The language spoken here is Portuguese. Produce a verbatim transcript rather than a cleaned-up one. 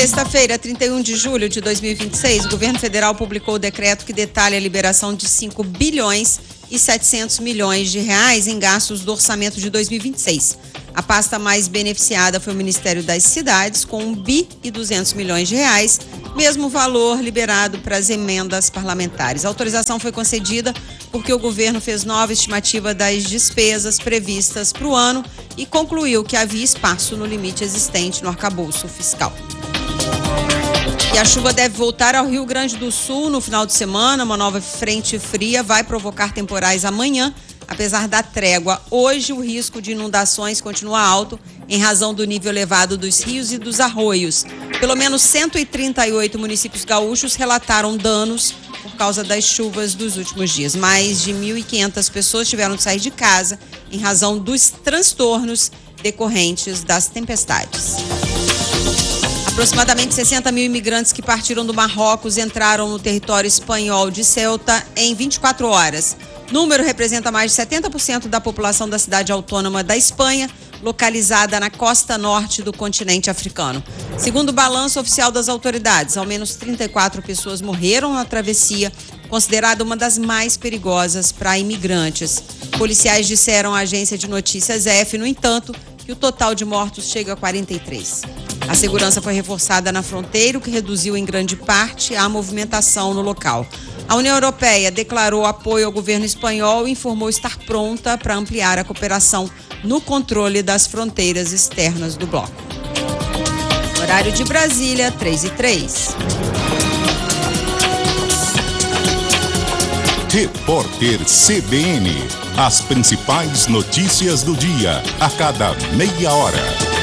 sexta-feira, trinta e um de julho de dois mil e vinte e seis, o governo federal publicou o decreto que detalha a liberação de cinco bilhões e setecentos milhões de reais em gastos do orçamento de dois mil e vinte e seis. A pasta mais beneficiada foi o Ministério das Cidades, com um bi e duzentos milhões de reais, mesmo valor liberado para as emendas parlamentares. A autorização foi concedida porque o governo fez nova estimativa das despesas previstas para o ano e concluiu que havia espaço no limite existente no arcabouço fiscal. E a chuva deve voltar ao Rio Grande do Sul no final de semana. Uma nova frente fria vai provocar temporais amanhã, apesar da trégua. Hoje, o risco de inundações continua alto em razão do nível elevado dos rios e dos arroios. Pelo menos cento e trinta e oito municípios gaúchos relataram danos por causa das chuvas dos últimos dias. Mais de mil e quinhentas pessoas tiveram de sair de casa em razão dos transtornos decorrentes das tempestades. Aproximadamente sessenta mil imigrantes que partiram do Marrocos entraram no território espanhol de Ceuta em vinte e quatro horas. O número representa mais de setenta por cento da população da cidade autônoma da Espanha, localizada na costa norte do continente africano. Segundo o balanço oficial das autoridades, ao menos trinta e quatro pessoas morreram na travessia, considerada uma das mais perigosas para imigrantes. Policiais disseram à agência de notícias F, no entanto, que o total de mortos chega a quarenta e três. A segurança foi reforçada na fronteira, o que reduziu em grande parte a movimentação no local. A União Europeia declarou apoio ao governo espanhol e informou estar pronta para ampliar a cooperação no controle das fronteiras externas do bloco. Horário de Brasília, três e três. Repórter C B N. As principais notícias do dia, a cada meia hora.